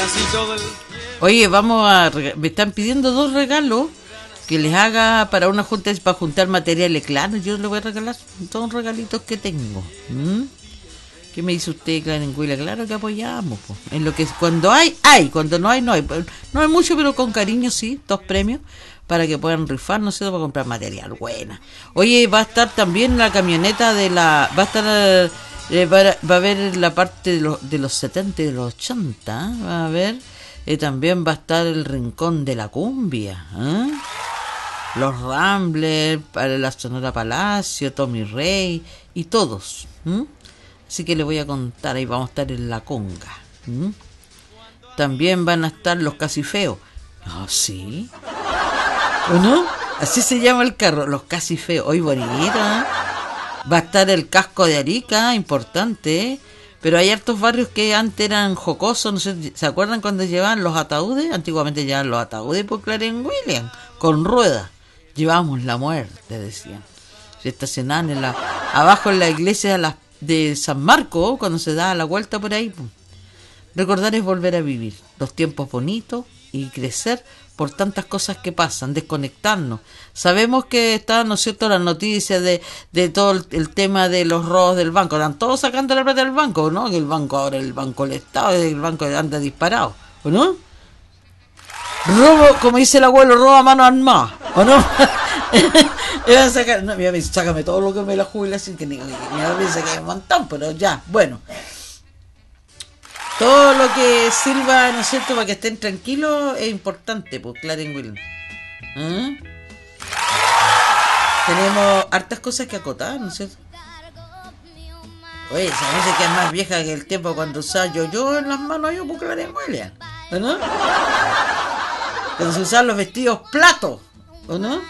Oye, me están pidiendo 2 regalos que les haga para una junta, para juntar materiales. Claro, yo les voy a regalar todos los regalitos que tengo. ¿Qué me dice usted, Clarenguila? Claro que apoyamos, po. En lo que cuando hay, cuando no hay, no hay. No hay mucho, pero con cariño sí, 2 premios para que puedan rifar, no sé, para comprar material buena. Oye, va a estar también la camioneta va a estar, va a haber la parte de los 70 y de los 80, va a haber, también va a estar el Rincón de la Cumbia, los Ramblers, para la Sonora Palacio, Tommy Rey y todos, Así que les voy a contar, ahí vamos a estar en la conga. También van a estar los Casi Feos. Ah, sí. ¿O no? Así se llama el carro, los Casi Feos. Hoy bonito, ¿eh? Va a estar el Casco de Arica, importante, ¿eh? Pero hay hartos barrios que antes eran jocosos, no sé, ¿se acuerdan cuando llevaban los ataúdes? Antiguamente llevaban los ataúdes por Clarenguila, con ruedas. Llevábamos la muerte, decían. Se estacionaban abajo en la iglesia de San Marco, cuando se da la vuelta por ahí. Recordar es volver a vivir los tiempos bonitos y crecer por tantas cosas que pasan, desconectarnos. Sabemos que están, ¿no es cierto?, las noticias de todo el tema de los robos del banco. Están todos sacando la plata del banco, ¿no? Que el banco ahora, el banco del Estado, el banco anda disparado, ¿o no? Robo, como dice el abuelo, roba a mano armada, ¿o no? Me van a sacar, no, mira, sácame todo lo que me la jubilación, que ni piensa que hay un montón, pero ya, bueno. Todo lo que sirva, ¿no es cierto?, para que estén tranquilos es importante, pues, Clarenguila. Tenemos hartas cosas que acotar, ¿no es cierto? Oye, esa música es más vieja que el tiempo cuando usaba yo en las manos, yo, pues, Clarenguila, ¿no? Cuando se usaban los vestidos platos, ¿o no?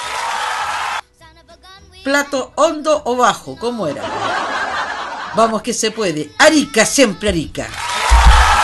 Plato hondo o bajo, ¿cómo era? Vamos que se puede. Arica, siempre Arica.